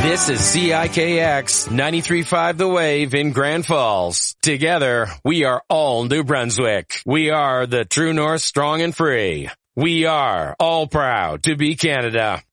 This is CIKX 93.5 The Wave in Grand Falls. Together, we are all New Brunswick. We are the True North strong and free. We are all proud to be Canada.